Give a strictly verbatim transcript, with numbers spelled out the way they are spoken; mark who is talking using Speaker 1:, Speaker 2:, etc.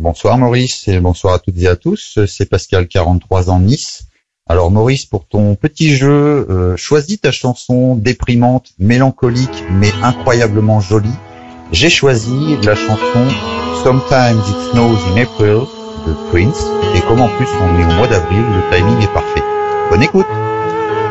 Speaker 1: Bonsoir Maurice et bonsoir à toutes et à tous, c'est Pascal, quarante-trois ans, Nice. Alors Maurice, pour ton petit jeu, euh, choisis ta chanson déprimante, mélancolique mais incroyablement jolie. J'ai choisi la chanson Sometimes It Snows in April de Prince, et comme en plus on est au mois d'avril, le timing est parfait. Bonne écoute.